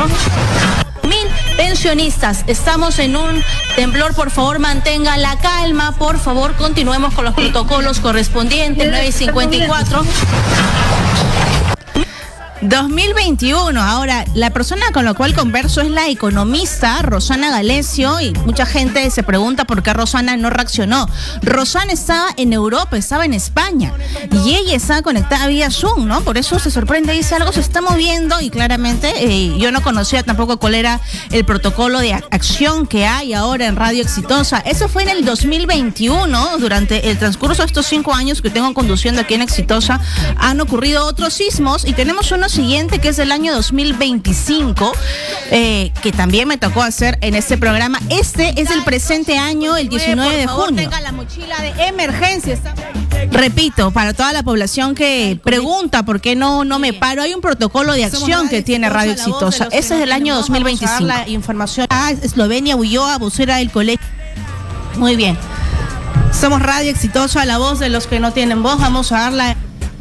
Pensionistas, estamos en un temblor, por favor mantengan la calma, por favor continuemos con los protocolos correspondientes, 9:54. 2021. Ahora, la persona con la cual converso es la economista Rosana Galecio, y mucha gente se pregunta por qué Rosana no reaccionó. Rosana estaba en Europa, estaba en España, y ella estaba conectada vía Zoom, ¿no? Por eso se sorprende, dice algo se está moviendo, y claramente yo no conocía tampoco cuál era el protocolo de acción que hay ahora en Radio Exitosa. Eso fue en el 2021, durante el transcurso de estos 5 años que tengo conduciendo aquí en Exitosa, han ocurrido otros sismos, y tenemos unos siguiente que es del año 2025 que también me tocó hacer en este programa. Este es el presente año, el 19 de junio. Tenga la mochila de emergencia. Repito, para toda la población que pregunta por qué no me paro, hay un protocolo de acción que tiene Radio Exitosa. Ese es del año 2025. La información a Eslovenia Ulloa, vocera del colegio. Muy bien. Somos Radio Exitosa, la voz de los que no tienen voz. Vamos a darla.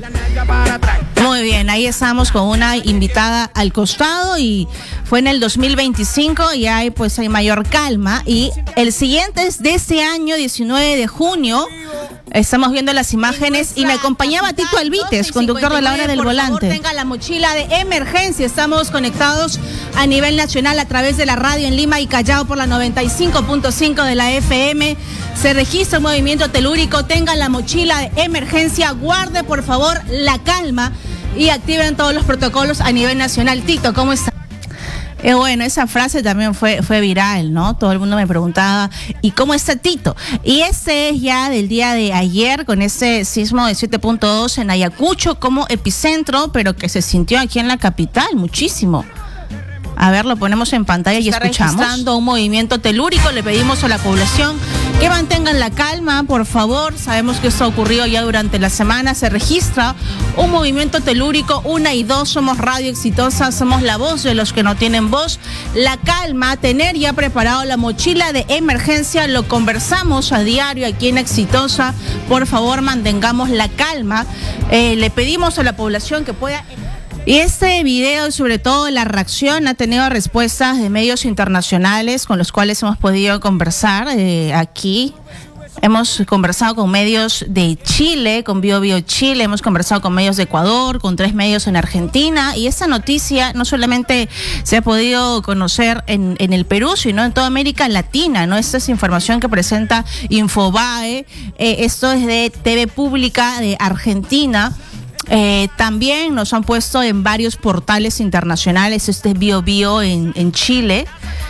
Muy bien, ahí estamos con una invitada al costado, y fue en el 2025 y hay mayor calma. Y el siguiente es de este año, 19 de junio. Estamos viendo las imágenes y me acompañaba Tito Alvites, conductor de La Hora del Volante. Por favor, tenga la mochila de emergencia. Estamos conectados a nivel nacional a través de la radio en Lima y Callao por la 95.5 de la FM. Se registra un movimiento telúrico. Tenga la mochila de emergencia. Guarde, por favor, la calma y activen todos los protocolos a nivel nacional. Tito, ¿cómo está? Bueno, esa frase también fue viral, ¿no? Todo el mundo me preguntaba, ¿y cómo está Tito? Y este es ya del día de ayer, con ese sismo de 7.2 en Ayacucho como epicentro, pero que se sintió aquí en la capital muchísimo. A ver, lo ponemos en pantalla y escuchamos. Está registrando un movimiento telúrico. Le pedimos a la población que mantengan la calma, por favor. Sabemos que esto ha ocurrido ya durante la semana. Se registra un movimiento telúrico. 1 y 2, somos Radio Exitosa, somos la voz de los que no tienen voz. La calma, tener ya preparado la mochila de emergencia. Lo conversamos a diario aquí en Exitosa. Por favor, mantengamos la calma. Le pedimos a la población que pueda... Y este video, y sobre todo la reacción, ha tenido respuestas de medios internacionales con los cuales hemos podido conversar aquí. Hemos conversado con medios de Chile, con BioBio Chile, hemos conversado con medios de Ecuador, con 3 medios en Argentina, y esta noticia no solamente se ha podido conocer en el Perú, sino en toda América Latina, ¿no? Esta es información que presenta Infobae, esto es de TV Pública de Argentina. También nos han puesto en varios portales internacionales. Este es BioBio en Chile.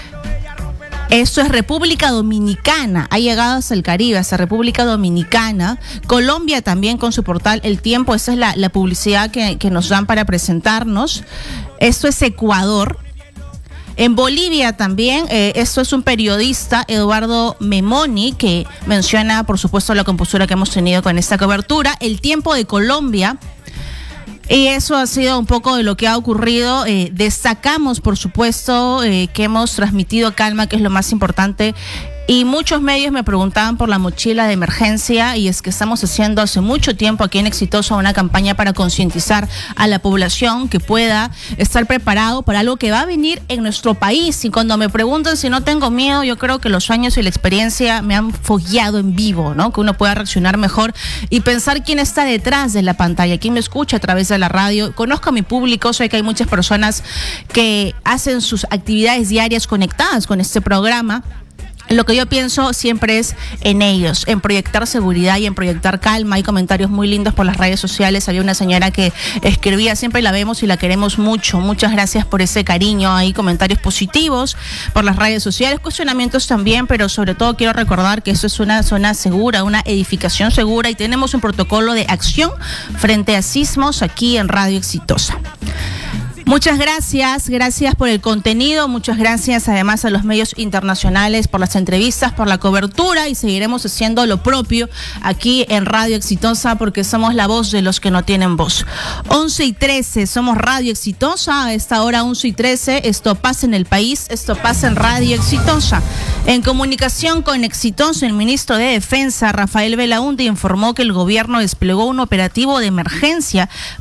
Esto es República Dominicana, ha llegado hasta el Caribe, hasta República Dominicana. Colombia también con su portal El Tiempo. Esta es la publicidad que nos dan para presentarnos. Esto es Ecuador. En Bolivia también, esto es un periodista, Eduardo Memoni, que menciona, por supuesto, la compostura que hemos tenido con esta cobertura. El Tiempo de Colombia. Y eso ha sido un poco de lo que ha ocurrido. Destacamos, por supuesto, que hemos transmitido calma, que es lo más importante. Y muchos medios me preguntaban por la mochila de emergencia, y es que estamos haciendo hace mucho tiempo aquí en Exitosa una campaña para concientizar a la población que pueda estar preparado para algo que va a venir en nuestro país. Y cuando me preguntan si no tengo miedo, yo creo que los años y la experiencia me han fogueado en vivo, ¿no? Que uno pueda reaccionar mejor y pensar quién está detrás de la pantalla, quién me escucha a través de la radio. Conozco a mi público, sé que hay muchas personas que hacen sus actividades diarias conectadas con este programa. Lo que yo pienso siempre es en ellos, en proyectar seguridad y en proyectar calma. Hay comentarios muy lindos por las redes sociales. Había una señora que escribía, siempre la vemos y la queremos mucho. Muchas gracias por ese cariño. Hay comentarios positivos por las redes sociales, cuestionamientos también, pero sobre todo quiero recordar que esto es una zona segura, una edificación segura, y tenemos un protocolo de acción frente a sismos aquí en Radio Exitosa. Muchas gracias por el contenido, muchas gracias además a los medios internacionales por las entrevistas, por la cobertura, y seguiremos haciendo lo propio aquí en Radio Exitosa porque somos la voz de los que no tienen voz. 11:13, somos Radio Exitosa, a esta hora 11:13, esto pasa en el país, esto pasa en Radio Exitosa. En comunicación con Exitosa, el ministro de Defensa, Rafael Belaúnde, informó que el gobierno desplegó un operativo de emergencia